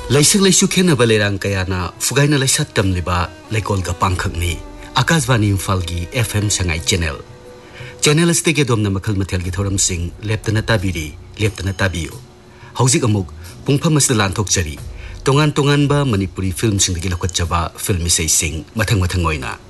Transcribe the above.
Laisik laisu khena balerang kayana fugaina laisat tamliba laikol ka pangkhakni Akashvani Imphal-gi FM Sangai channel este ke domna makhal mathel gi thoram sing leptana tabiri leptana tabiyo hauzik amuk pungpham asda lanthok chari tongan ba manipuri film sing gi lakhat chaba film isai sing mathang oina